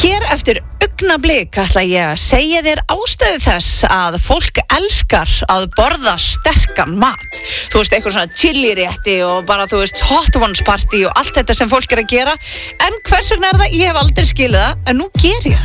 Hér eftir augnablik ætla ég að segja þér ástæðu þess að fólk elskar að borða sterkan mat. Þú veist, eitthvað svona chili-rétti og bara, þú veist, hot ones party og allt þetta sem fólk er að gera. En hvers vegna það? Ég hef aldrei skilið það, en nú ger ég það.